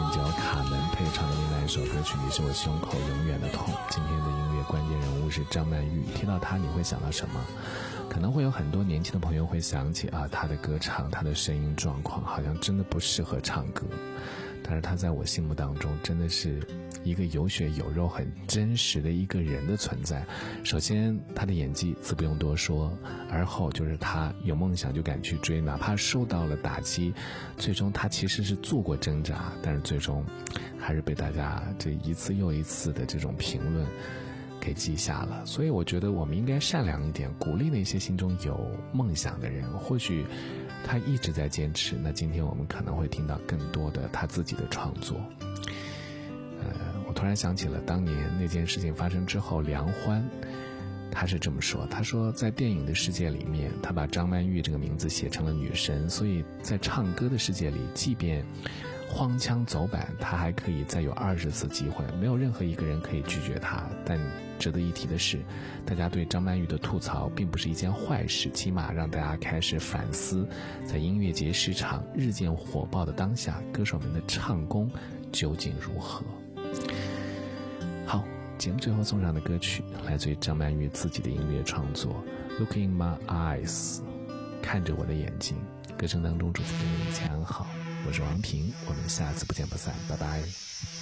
角卡门配唱的另外一首歌曲，你是我胸口永远的痛。今天的音乐关键人物是张曼玉，提到她你会想到什么？可能会有很多年轻的朋友会想起她的歌唱，她的声音状况好像真的不适合唱歌，但是她在我心目当中真的是一个有血有肉很真实的一个人的存在。首先他的演技自不用多说，而后就是他有梦想就敢去追，哪怕受到了打击，最终他其实是做过挣扎，但是最终还是被大家这一次又一次的这种评论给记下了。所以我觉得我们应该善良一点，鼓励那些心中有梦想的人，或许他一直在坚持，那今天我们可能会听到更多的他自己的创作。我突然想起了当年那件事情发生之后，梁欢他是这么说，他说在电影的世界里面，他把张曼玉这个名字写成了女神，所以在唱歌的世界里，即便荒腔走板，他还可以再有20次机会，没有任何一个人可以拒绝他。但值得一提的是，大家对张曼玉的吐槽并不是一件坏事，起码让大家开始反思，在音乐节市场日渐火爆的当下，歌手们的唱功究竟如何。好，节目最后送上的歌曲来自于张曼玉自己的音乐创作 Look in my eyes， 看着我的眼睛。歌声当中祝福各位一切安好，我是王平，我们下次不见不散，拜拜。